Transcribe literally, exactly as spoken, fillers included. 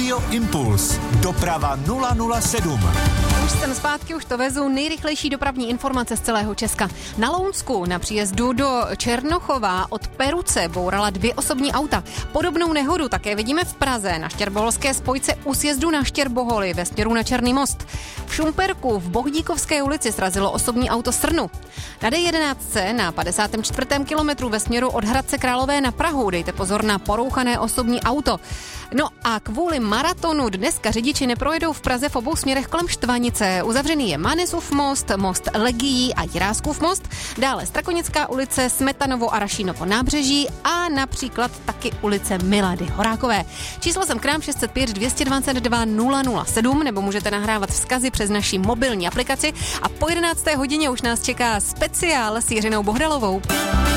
Radio Impuls. Doprava nula nula sedm. Už jsem zpátky, už to vezu. Nejrychlejší dopravní informace z celého Česka. Na Lounsku na příjezdu do Černochova od Peruce bourala dvě osobní auta. Podobnou nehodu také vidíme v Praze na Štěrboholské spojce u sjezdu na Štěrboholy ve směru na Černý most. V Šumperku v Bohdíkovské ulici srazilo osobní auto srnu. Na D jedenáct na padesátém čtvrtém kilometru ve směru od Hradce Králové na Prahu dejte pozor na porouchané osobní auto. No a kvůli maratonu dneska řidiči neprojedou v Praze v obou směrech kolem Štvanice. Uzavřený je Manesův most, most Legií a Jiráskův most, dále Strakonická ulice, Smetanovo a Rašínovo nábřeží a například taky ulice Milady Horákové. Číslo jsem k nám šest set pět dvě dvacet dva nula nula sedm, nebo můžete nahrávat vzkazy přes naši mobilní aplikaci a po jedenácté hodině už nás čeká speciál s Jiřinou Bohdalovou.